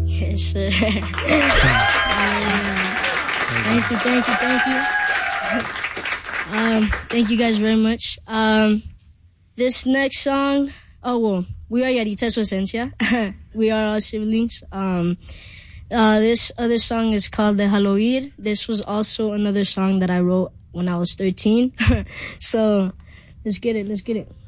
Yes, sir. Thank you. Thank you guys very much. This next song, we are Yaritas su Esencia. We are all siblings. This other song is called Déjalo Ir. This was also another song that I wrote when I was 13. So, let's get it.